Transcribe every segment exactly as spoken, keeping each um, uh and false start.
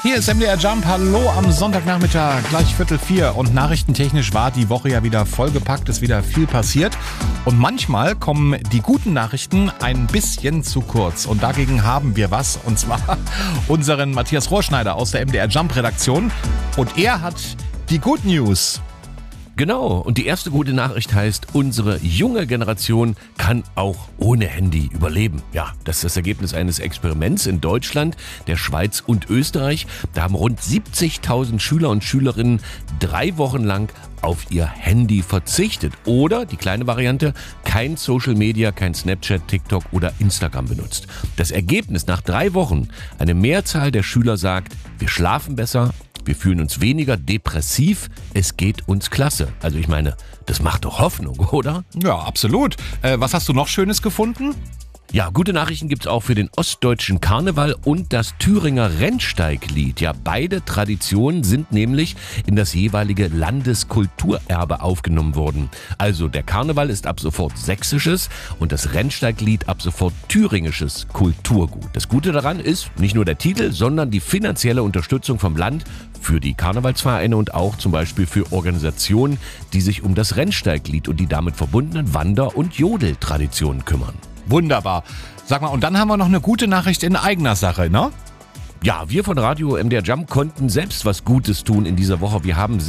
Hier ist M D R Jump. Hallo am Sonntagnachmittag, gleich Viertel vier. Und nachrichtentechnisch war die Woche ja wieder vollgepackt, ist wieder viel passiert. Und manchmal kommen die guten Nachrichten ein bisschen zu kurz. Und dagegen haben wir was. Und zwar unseren Matthias Rohrschneider aus der M D R Jump Redaktion. Und er hat die Good News. Genau, und die erste gute Nachricht heißt, unsere junge Generation kann auch ohne Handy überleben. Ja, das ist das Ergebnis eines Experiments in Deutschland, der Schweiz und Österreich. Da haben rund siebzigtausend Schüler und Schülerinnen drei Wochen lang auf ihr Handy verzichtet. Oder, die kleine Variante, kein Social Media, kein Snapchat, TikTok oder Instagram benutzt. Das Ergebnis nach drei Wochen, eine Mehrzahl der Schüler sagt, wir schlafen besser, wir fühlen uns weniger depressiv, es geht uns klasse. Also ich meine, das macht doch Hoffnung, oder? Ja, absolut. Äh, was hast du noch Schönes gefunden? Ja, gute Nachrichten gibt's auch für den ostdeutschen Karneval und das Thüringer Rennsteiglied. Ja, beide Traditionen sind nämlich in das jeweilige Landeskulturerbe aufgenommen worden. Also der Karneval ist ab sofort sächsisches und das Rennsteiglied ab sofort thüringisches Kulturgut. Das Gute daran ist nicht nur der Titel, sondern die finanzielle Unterstützung vom Land für die Karnevalsvereine und auch zum Beispiel für Organisationen, die sich um das Rennsteiglied und die damit verbundenen Wander- und Jodeltraditionen kümmern. Wunderbar. Sag mal, und dann haben wir noch eine gute Nachricht in eigener Sache, ne? Ja, wir von Radio M D R Jump konnten selbst was Gutes tun in dieser Woche. Wir haben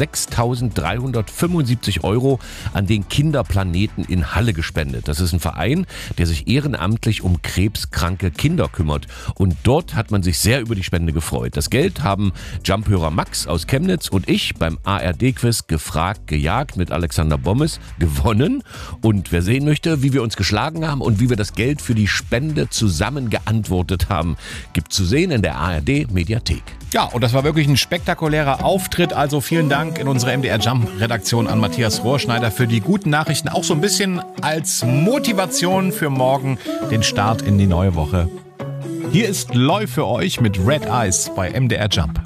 sechstausenddreihundertfünfundsiebzig Euro an den Kinderplaneten in Halle gespendet. Das ist ein Verein, der sich ehrenamtlich um krebskranke Kinder kümmert. Und dort hat man sich sehr über die Spende gefreut. Das Geld haben Jump-Hörer Max aus Chemnitz und ich beim A R D-Quiz Gefragt, gejagt mit Alexander Bommes gewonnen. Und wer sehen möchte, wie wir uns geschlagen haben und wie wir das Geld für die Spende zusammen geantwortet haben, gibt zu sehen in der A R D Mediathek. Ja, und das war wirklich ein spektakulärer Auftritt. Also vielen Dank in unserer M D R Jump Redaktion an Matthias Rohrschneider für die guten Nachrichten. Auch so ein bisschen als Motivation für morgen, den Start in die neue Woche. Hier ist Loy für euch mit Red Eyes bei M D R Jump.